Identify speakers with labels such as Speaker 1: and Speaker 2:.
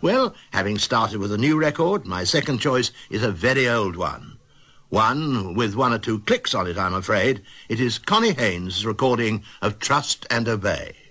Speaker 1: Well, having started with a new record, my second choice is a very old one. One with one or two clicks on it, I'm afraid. It is Connie Haynes' recording of Trust and Obey.